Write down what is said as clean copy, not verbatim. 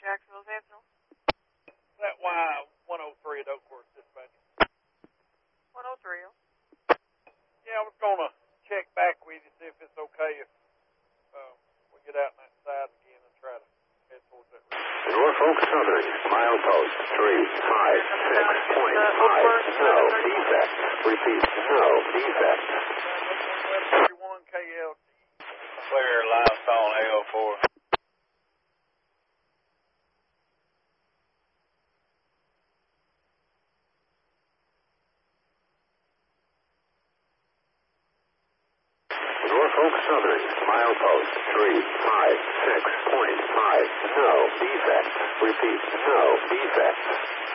Jacksonville, Sentinel. That Y103 at Oakhurst dispatch. 103. Yeah, I was going to check back with you, see if it's okay if we get out on that side again and try to head towards that road. Norfolk Southern, milepost 356.5, no defect. Repeat, no defect. 31 KLT. Clear limestone AO4. Norfolk Southern, milepost 356.5, no defect. Repeat, no defect.